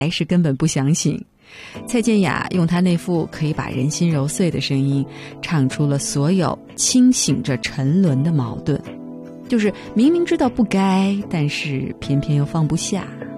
还是根本不相信。蔡健雅用她那副可以把人心揉碎的声音，唱出了所有清醒着沉沦的矛盾，就是明明知道不该，但是偏偏又放不下。